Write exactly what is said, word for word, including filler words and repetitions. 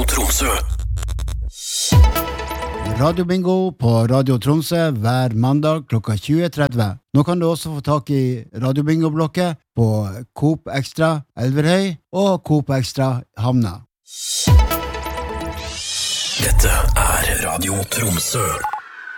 Tromsø. Radio Bingo på Radio Tromsø hver mandag klokka tjue tretti. Nå kan du også få tak i Radio Bingo-blokket på Coop Extra Elverhøy og Coop Extra Hamna. Dette er Radio Tromsø.